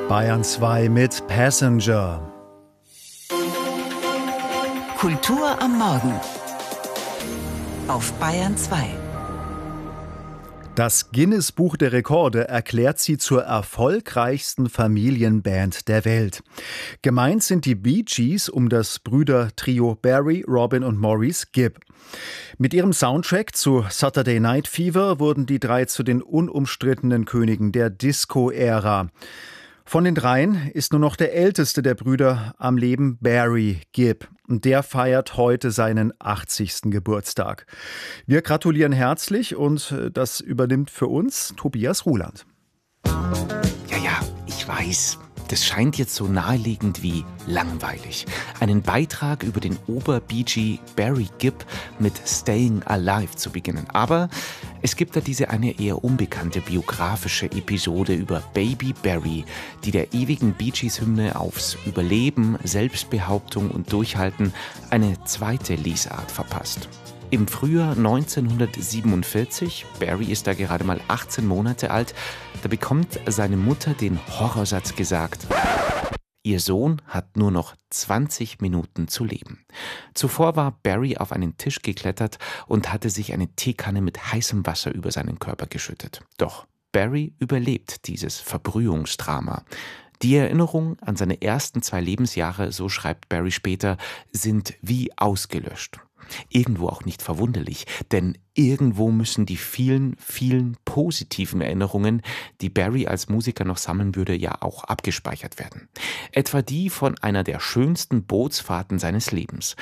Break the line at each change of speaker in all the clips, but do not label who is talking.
Bayern 2 mit Passenger.
Kultur am Morgen auf Bayern 2.
Das Guinness-Buch der Rekorde erklärt sie zur erfolgreichsten Familienband der Welt. Gemeint sind die Bee Gees um das Brüdertrio Barry, Robin und Maurice Gibb. Mit ihrem Soundtrack zu Saturday Night Fever wurden die drei zu den unumstrittenen Königen der Disco-Ära. Von den dreien ist nur noch der älteste der Brüder am Leben, Barry Gibb. Und der feiert heute seinen 80. Geburtstag. Wir gratulieren herzlich und das übernimmt für uns Tobias Ruland.
Ja, ich weiß. Das scheint jetzt so naheliegend wie langweilig. Einen Beitrag über den Ober-Bee Gee Barry Gibb mit Staying Alive zu beginnen. Aber es gibt da diese eine eher unbekannte biografische Episode über Baby Barry, die der ewigen Bee Gees-Hymne aufs Überleben, Selbstbehauptung und Durchhalten eine zweite Lesart verpasst. Im Frühjahr 1947, Barry ist da gerade mal 18 Monate alt, da bekommt seine Mutter den Horrorsatz gesagt: Ihr Sohn hat nur noch 20 Minuten zu leben. Zuvor war Barry auf einen Tisch geklettert und hatte sich eine Teekanne mit heißem Wasser über seinen Körper geschüttet. Doch Barry überlebt dieses Verbrühungsdrama. Die Erinnerung an seine ersten 2 Lebensjahre, so schreibt Barry später, sind wie ausgelöscht. Irgendwo auch nicht verwunderlich, denn irgendwo müssen die vielen, vielen positiven Erinnerungen, die Barry als Musiker noch sammeln würde, ja auch abgespeichert werden. Etwa die von einer der schönsten Bootsfahrten seines Lebens.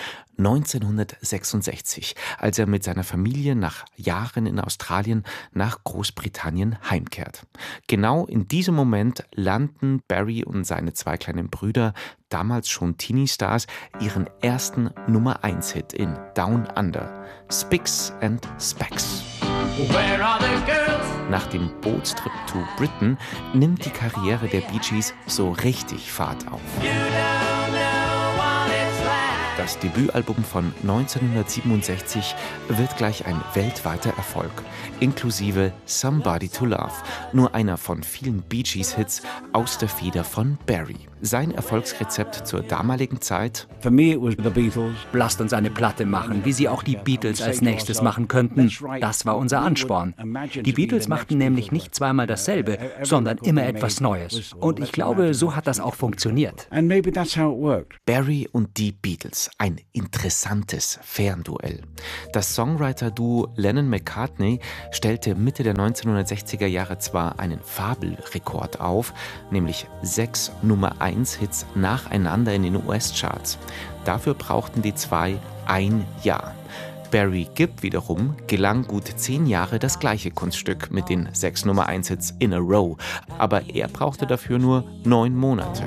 1966, als er mit seiner Familie nach Jahren in Australien nach Großbritannien heimkehrt. Genau in diesem Moment landen Barry und seine 2 kleinen Brüder, damals schon Teenie-Stars, ihren ersten Nummer-1-Hit in Down Under, Spicks and Specks. Nach dem Bootstrip to Britain nimmt die Karriere der Bee Gees so richtig Fahrt auf. Das Debütalbum von 1967 wird gleich ein weltweiter Erfolg, inklusive Somebody to Love, nur einer von vielen Bee Gees-Hits aus der Feder von Barry. Sein Erfolgsrezept zur damaligen Zeit:
For me it was the Beatles.
Lasst uns eine Platte machen, wie sie auch die Beatles als nächstes machen könnten. Das war unser Ansporn. Die Beatles machten nämlich nicht zweimal dasselbe, sondern immer etwas Neues. Und ich glaube, so hat das auch funktioniert.
And maybe that's how it worked.
Barry und die Beatles, ein interessantes Fernduell. Das Songwriter-Duo Lennon-McCartney stellte Mitte der 1960er Jahre zwar einen Fabelrekord auf, nämlich 6 Nummer-1-Hits nacheinander in den US-Charts. Dafür brauchten die 2 ein Jahr. Barry Gibb wiederum gelang gut 10 Jahre das gleiche Kunststück mit den 6 Nummer-1-Hits in a row. Aber er brauchte dafür nur 9 Monate.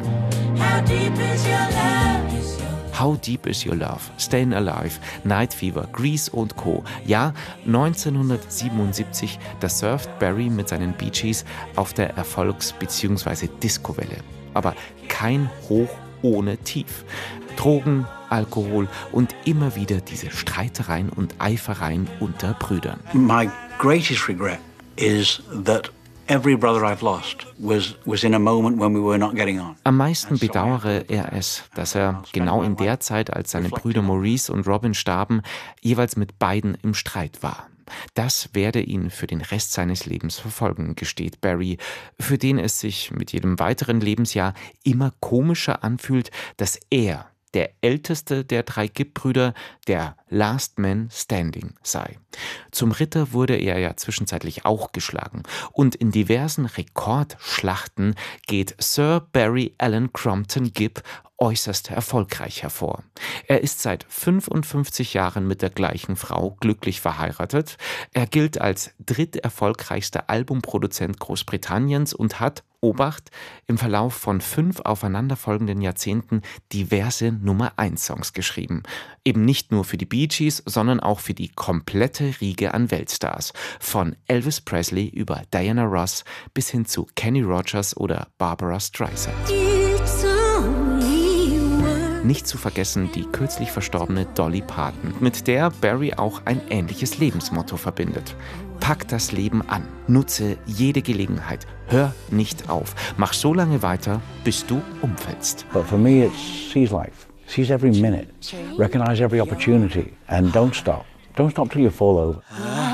How Deep Is Your Love, Stayin' Alive, Night Fever, Grease und Co. Ja, 1977, da surft Barry mit seinen Bee Gees auf der Erfolgs- bzw. Disco-Welle. Aber kein Hoch ohne Tief. Drogen, Alkohol und immer wieder diese Streitereien und Eifereien unter Brüdern.
My greatest regret is that every brother I've lost was in a moment when we were not getting on.
Am meisten bedauere er es, dass er genau in der Zeit, als seine Brüder Maurice und Robin starben, jeweils mit beiden im Streit war. Das werde ihn für den Rest seines Lebens verfolgen, gesteht Barry, für den es sich mit jedem weiteren Lebensjahr immer komischer anfühlt, dass er, der älteste der 3 Gibb-Brüder, der Last Man Standing sei. Zum Ritter wurde er ja zwischenzeitlich auch geschlagen. Und in diversen Rekordschlachten geht Sir Barry Allen Crompton Gibb äußerst erfolgreich hervor. Er ist seit 55 Jahren mit der gleichen Frau glücklich verheiratet. Er gilt als dritterfolgreichster Albumproduzent Großbritanniens und hat, Obacht, im Verlauf von 5 aufeinanderfolgenden Jahrzehnten diverse Nummer-1-Songs geschrieben. Eben nicht nur für die Bee Gees, sondern auch für die komplette Riege an Weltstars. Von Elvis Presley über Diana Ross bis hin zu Kenny Rogers oder Barbara Streisand. Nicht zu vergessen die kürzlich verstorbene Dolly Parton, mit der Barry auch ein ähnliches Lebensmotto verbindet. Pack das Leben an. Nutze jede Gelegenheit. Hör nicht auf. Mach so lange weiter, bis du umfällst.
But for me, it's seize life. Seize every minute. Recognize every opportunity. And don't stop. Don't stop till you fall over.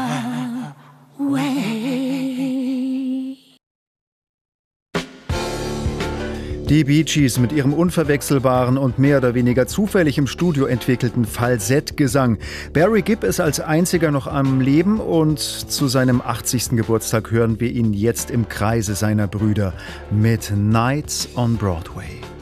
Die Bee Gees mit ihrem unverwechselbaren und mehr oder weniger zufällig im Studio entwickelten Falsettgesang. Barry Gibb ist als einziger noch am Leben und zu seinem 80. Geburtstag hören wir ihn jetzt im Kreise seiner Brüder mit Nights on Broadway.